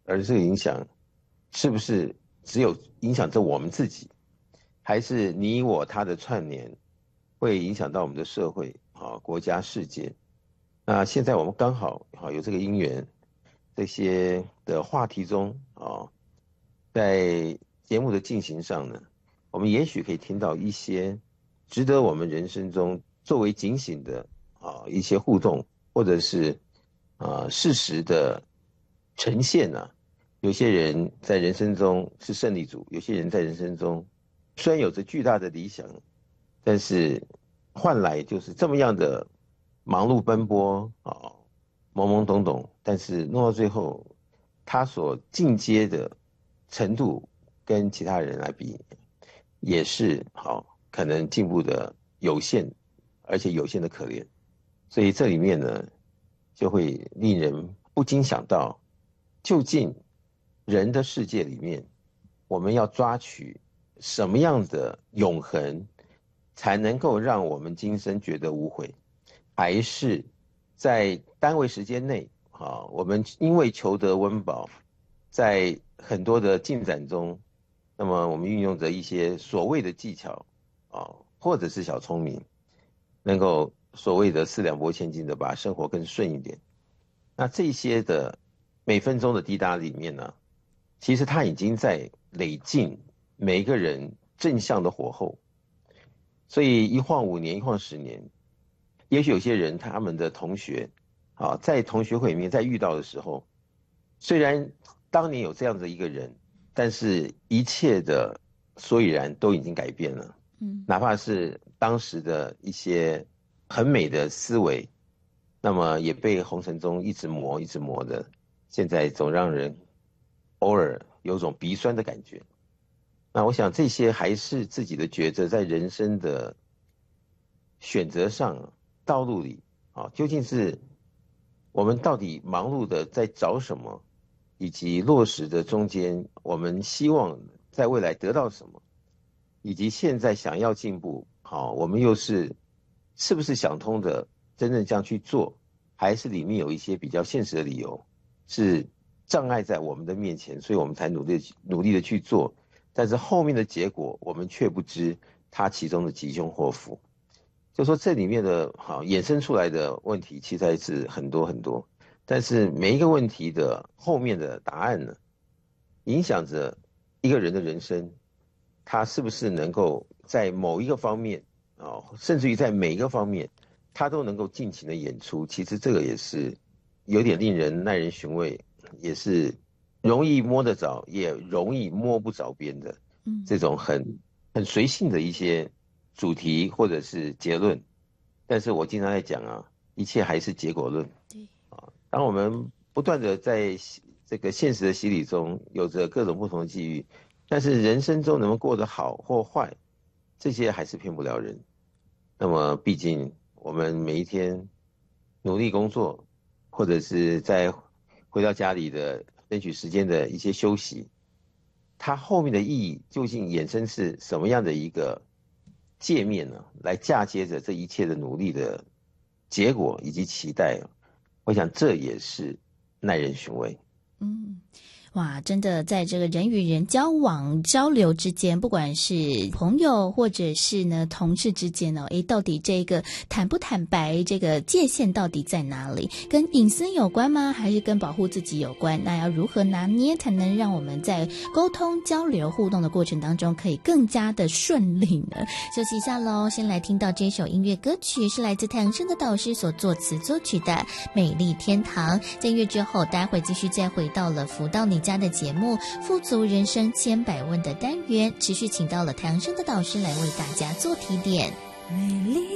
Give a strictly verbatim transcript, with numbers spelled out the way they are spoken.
而这个影响是不是只有影响着我们自己，还是你我他的串联会影响到我们的社会啊、国家、世界？那现在我们刚好啊有这个因缘，这些的话题中啊，在节目的进行上呢，我们也许可以听到一些值得我们人生中作为警醒的啊一些互动，或者是啊事实的呈现啊。有些人在人生中是胜利组，有些人在人生中虽然有着巨大的理想，但是换来就是这么样的忙碌奔波啊，懵懵懂懂，但是弄到最后，他所进阶的程度跟其他人来比，也是好可能进步的有限，而且有限的可怜。所以这里面呢，就会令人不禁想到，究竟人的世界里面，我们要抓取什么样的永恒，才能够让我们今生觉得无悔？还是在单位时间内啊，我们因为求得温饱，在很多的进展中，那么我们运用着一些所谓的技巧啊，或者是小聪明，能够所谓的四两拨千斤的把生活更顺一点。那这些的每分钟的滴答里面呢，其实它已经在累进每一个人正向的火候。所以一晃五年，一晃十年，也许有些人他们的同学啊，在同学会里面在遇到的时候，虽然当年有这样的一个人，但是一切的所以然都已经改变了。嗯，哪怕是当时的一些很美的思维，那么也被红尘中一直磨一直磨的，现在总让人偶尔有种鼻酸的感觉。那我想这些还是自己的抉择，在人生的选择上道路里啊，究竟是我们到底忙碌的在找什么，以及落实的中间我们希望在未来得到什么，以及现在想要进步，好，我们又是是不是想通的真正这样去做，还是里面有一些比较现实的理由是障碍在我们的面前，所以我们才努力努力的去做，但是后面的结果我们却不知它其中的吉凶祸福。就说这里面的好衍生出来的问题其实还是很多很多，但是每一个问题的后面的答案呢，影响着一个人的人生，他是不是能够在某一个方面啊，甚至于在每一个方面他都能够尽情的演出。其实这个也是有点令人耐人寻味，也是容易摸得着也容易摸不着边的这种很很随性的一些主题或者是结论。但是我经常在讲啊，一切还是结果论。对啊，当我们不断的在这个现实的洗礼中有着各种不同的际遇，但是人生中能够过得好或坏，这些还是骗不了人。那么毕竟我们每一天努力工作，或者是在回到家里的争取时间的一些休息，它后面的意义究竟衍生是什么样的一个界面呢？来嫁接着这一切的努力的结果以及期待，我想这也是耐人寻味。 嗯。哇，真的在这个人与人交往交流之间，不管是朋友或者是呢同事之间呢，诶，到底这个坦不坦白，这个界限到底在哪里？跟隐私有关吗？还是跟保护自己有关？那要如何拿捏，才能让我们在沟通、交流、互动的过程当中，可以更加的顺利呢？休息一下喽，先来听到这首音乐歌曲，是来自太阳升的导师所作词作曲的《美丽天堂》。在音乐之后，待会继续再回到了福到你家的节目富足人生千百问的单元，持续请到了太阳升的导师来为大家做提点。美丽